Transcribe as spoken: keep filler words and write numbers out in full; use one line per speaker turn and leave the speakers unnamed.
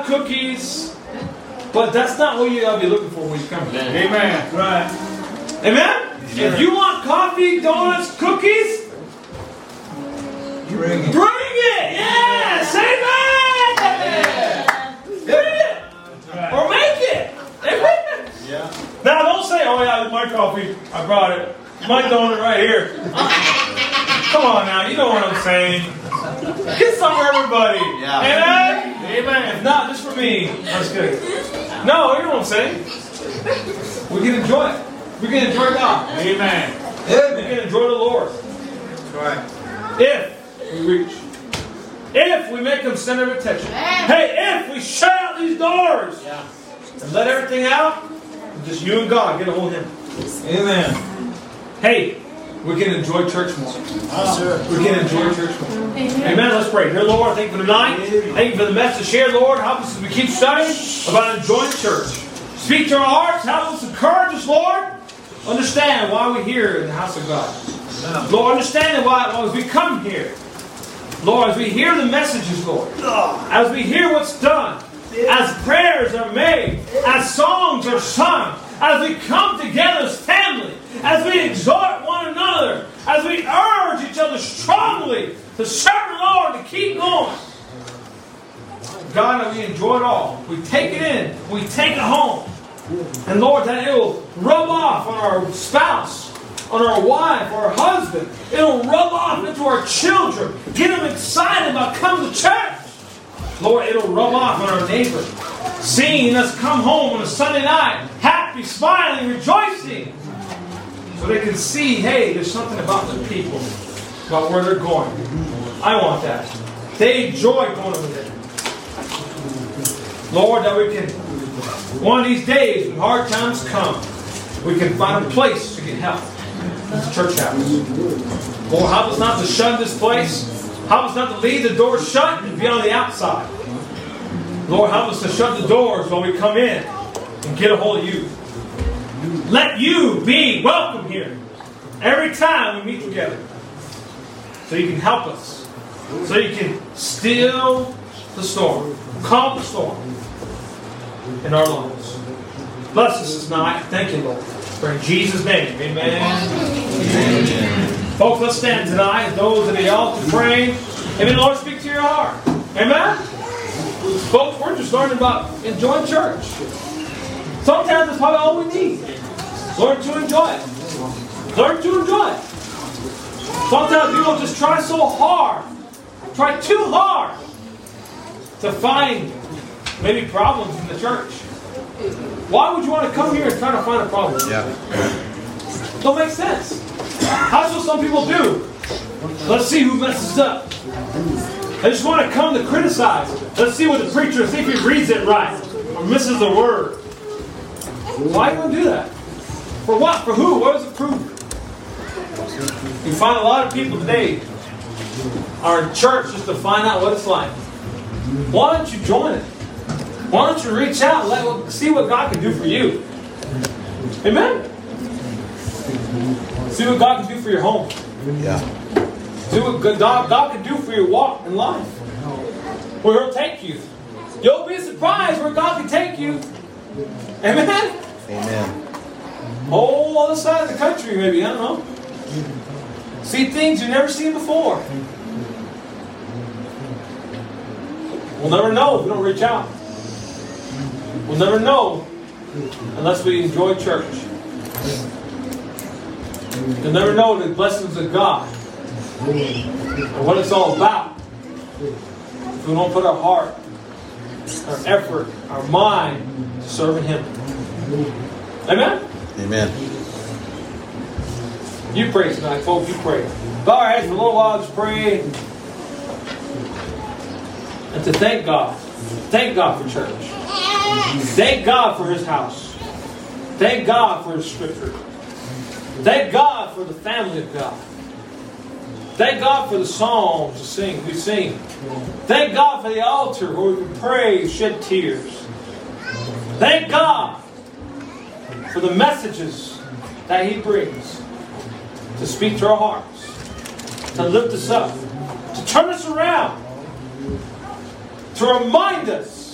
cookies, but that's not what you gotta be looking for when you come here.
Amen.
Right. Amen? If you want coffee, donuts, cookies,
Bring it.
bring it! Yes! Amen! Bring it! Or make it! Amen!
Yeah.
Now don't say, oh yeah, my coffee, I brought it. My donut right here. Come on now, you know what I'm saying. Get some for everybody.
Yeah.
Amen? Amen. If not, just for me. That's good. No, you know what I'm saying. We can enjoy it. We can enjoy God.
Amen.
We can enjoy the Lord.
Right.
If we reach. If we make Him center of attention. Hey, if we shut out these doors and let everything out, just you and God get a hold of Him.
Amen.
Hey, we can enjoy church more.
Yes, sir.
We can enjoy church more. Amen. Let's pray. Dear Lord, thank you for tonight. Thank you for the message here, Lord. Help us as we keep studying about enjoying church. Speak to our hearts. Help us, encourage us, Lord. Understand why we're here in the house of God. Lord, understand why as we come here. Lord, as we hear the messages, Lord. As we hear what's done. As prayers are made. As songs are sung. As we come together as family. As we exhort one another. As we urge each other strongly to serve the Lord, to keep going. God, that we enjoy it all. We take it in. We take it home. And Lord, that it will rub off on our spouse, on our wife, or our husband. It will rub off into our children. Get them excited about coming to church. Lord, it will rub off on our neighbor. Seeing us come home on a Sunday night, happy, smiling, rejoicing. So they can see, hey, there's something about the people, about where they're going. I want that. They enjoy going over there. Lord, that we can, one of these days when hard times come, we can find a place to get help. That's church house. Lord, help us not to shun this place. Help us not to leave the door shut and be on the outside. Lord, help us to shut the doors when we come in and get a hold of you. Let you be welcome here every time we meet together. So you can help us. So you can still the storm. Calm the storm in our lives. Bless us this night. Thank you, Lord. For in Jesus' name, amen. Amen. Folks, let's stand tonight. Those at the altar praying. Amen. Lord, speak to your heart. Amen. Folks, we're just learning about enjoying church. Sometimes that's probably all we need. Learn to enjoy it. Learn to enjoy it. Sometimes people just try so hard. Try too hard to find maybe problems in the church. Why would you want to come here and try to find a problem?
Yeah.
Don't make sense. That's what some people do. Let's see who messes up. They just want to come to criticize. Let's see what the preacher, see if he reads it right or misses a word. Why do you want to do that? For what? For who? What does it prove? You find a lot of people today are in church just to find out what it's like. Why don't you join it? Why don't you reach out and let, see what God can do for you? Amen? See what God can do for your home.
Yeah.
See what God, God can do for your walk in life. Where He'll take you. You'll be surprised where God can take you. Amen?
Amen.
Whole other side of the country, maybe. I don't know. See things you've never seen before. We'll never know if we don't reach out. We'll never know unless we enjoy church. You'll never know the blessings of God and what it's all about if we don't put our heart, our effort, our mind to serving Him. Amen?
Amen.
You pray tonight, folks. You pray. Bow our heads for a little while. Just pray. And to thank God. Thank God for church. Thank God for His house. Thank God for His Scripture. Thank God for the family of God. Thank God for the songs to sing, we sing. Thank God for the altar where we can pray, shed tears. Thank God for the messages that He brings to speak to our hearts, to lift us up, to turn us around, to remind us